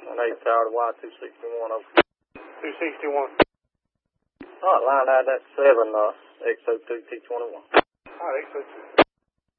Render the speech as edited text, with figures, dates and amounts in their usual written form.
8 Tower to Y261 over. 261. Alright, line out that 7, XO2 T21. Alright, XO2.